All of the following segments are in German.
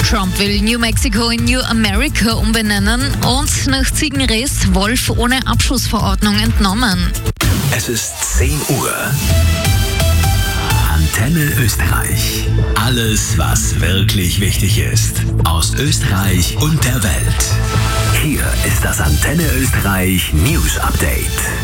Trump will New Mexico in New America umbenennen und nach Ziegenriss Wolf ohne Abschussverordnung entnommen. Es ist 10 Uhr. Antenne Österreich. Alles, was wirklich wichtig ist. Aus Österreich und der Welt. Hier ist das Antenne Österreich News Update.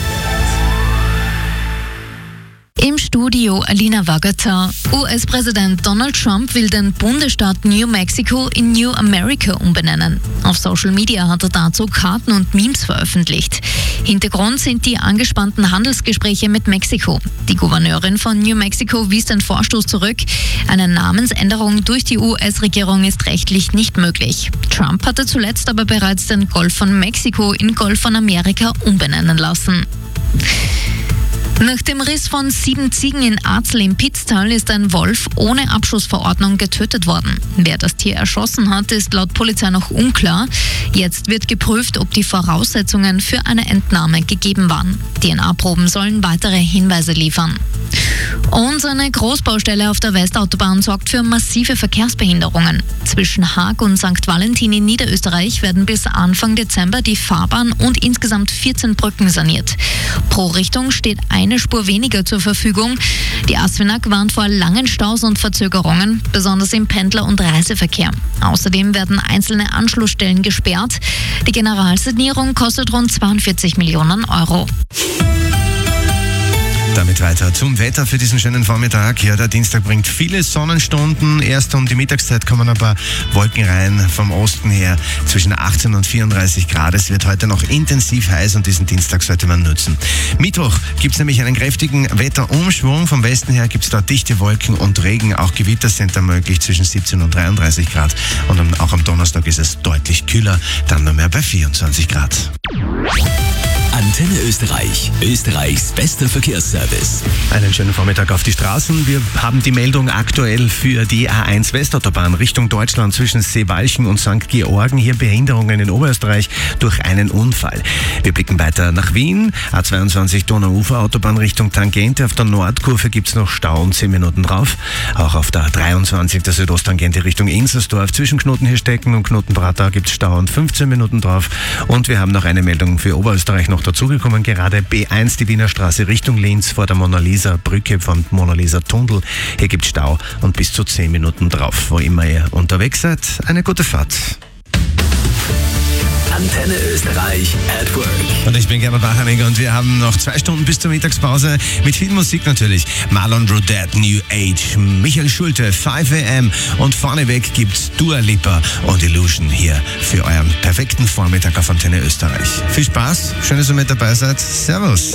Im Studio Alina Wagata. US-Präsident Donald Trump will den Bundesstaat New Mexico in New America umbenennen. Auf Social Media hat er dazu Karten und Memes veröffentlicht. Hintergrund sind die angespannten Handelsgespräche mit Mexiko. Die Gouverneurin von New Mexico wies den Vorstoß zurück. Eine Namensänderung durch die US-Regierung ist rechtlich nicht möglich. Trump hatte zuletzt aber bereits den Golf von Mexiko in Golf von Amerika umbenennen lassen. Nach dem Riss von 7 Ziegen in Arzl im Pitztal ist ein Wolf ohne Abschussverordnung getötet worden. Wer das Tier erschossen hat, ist laut Polizei noch unklar. Jetzt wird geprüft, ob die Voraussetzungen für eine Entnahme gegeben waren. DNA-Proben sollen weitere Hinweise liefern. Und eine Großbaustelle auf der Westautobahn sorgt für massive Verkehrsbehinderungen. Zwischen Haag und St. Valentin in Niederösterreich werden bis Anfang Dezember die Fahrbahn und insgesamt 14 Brücken saniert. Pro Richtung steht eine Spur weniger zur Verfügung. Die ASFINAG warnt vor langen Staus und Verzögerungen, besonders im Pendler- und Reiseverkehr. Außerdem werden einzelne Anschlussstellen gesperrt. Die Generalsanierung kostet rund 42 Millionen Euro. Damit weiter zum Wetter für diesen schönen Vormittag. Ja, der Dienstag bringt viele Sonnenstunden. Erst um die Mittagszeit kommen ein paar Wolken rein vom Osten her. Zwischen 18 und 34 Grad. Es wird heute noch intensiv heiß und diesen Dienstag sollte man nutzen. Mittwoch gibt es nämlich einen kräftigen Wetterumschwung. Vom Westen her gibt es da dichte Wolken und Regen. Auch Gewitter sind da möglich zwischen 17 und 33 Grad. Und auch am Donnerstag ist es deutlich kühler. Dann nur mehr bei 24 Grad. Antenne Österreich. Österreichs bester Verkehrsservice. Einen schönen Vormittag auf die Straßen. Wir haben die Meldung aktuell für die A1 Westautobahn Richtung Deutschland zwischen Seewalchen und St. Georgen. Hier Behinderungen in Oberösterreich durch einen Unfall. Wir blicken weiter nach Wien. A22 Donauufer-Autobahn Richtung Tangente. Auf der Nordkurve gibt es noch Stau und 10 Minuten drauf. Auch auf der A23 der Südosttangente Richtung Inzersdorf. Zwischen Knotenhirstecken und Knotenbratau gibt es Stau und 15 Minuten drauf. Und wir haben noch eine Meldung für Oberösterreich noch dazugekommen. Gerade B1 die Wiener Straße Richtung Linz vor der Mona-Lisa-Brücke vom Mona-Lisa-Tunnel. Hier gibt es Stau und bis zu 10 Minuten drauf. Wo immer ihr unterwegs seid, eine gute Fahrt. Antenne Österreich at Work. Und ich bin Gerhard Bachaniger und wir haben noch 2 Stunden bis zur Mittagspause mit viel Musik natürlich. Marlon Rodet, New Age, Michael Schulte, 5 AM und vorneweg gibt's Dua Lipa und Illusion hier für euren perfekten Vormittag auf Antenne Österreich. Viel Spaß, schön, dass ihr mit dabei seid. Servus.